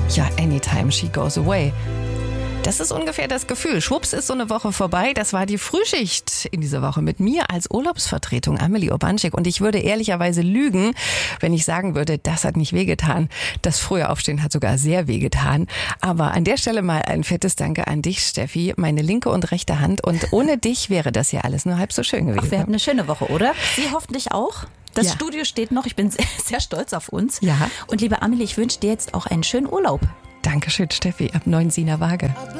Ja, anytime she goes away. Das ist ungefähr das Gefühl. Schwupps ist so eine Woche vorbei. Das war die Frühschicht in dieser Woche mit mir als Urlaubsvertretung, Amelie Urbanczyk. Und ich würde ehrlicherweise lügen, wenn ich sagen würde, das hat nicht wehgetan. Das frühe Aufstehen hat sogar sehr wehgetan. Aber an der Stelle mal ein fettes Danke an dich, Steffi, meine linke und rechte Hand. Und ohne dich wäre das ja alles nur halb so schön gewesen. Ach, wir hatten eine schöne Woche, oder? Sie hoffentlich auch. Das Ja. Studio steht noch. Ich bin sehr, sehr stolz auf uns. Ja. Und liebe Amelie, ich wünsche dir jetzt auch einen schönen Urlaub. Dankeschön, Steffi, ab 9 Siener Waage.